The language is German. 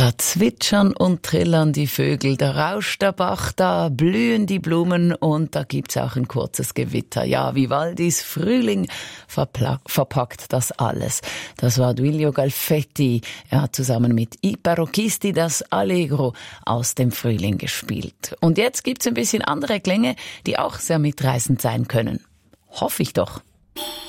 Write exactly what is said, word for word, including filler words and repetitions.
Da zwitschern und trillern die Vögel, da rauscht der Bach, da blühen die Blumen und da gibt's auch ein kurzes Gewitter. Ja, Vivaldis Frühling verpla- verpackt das alles. Das war Duilio Galfetti. Er hat zusammen mit I Parocchisti das Allegro aus dem Frühling gespielt. Und jetzt gibt's ein bisschen andere Klänge, die auch sehr mitreißend sein können. Hoffe ich doch.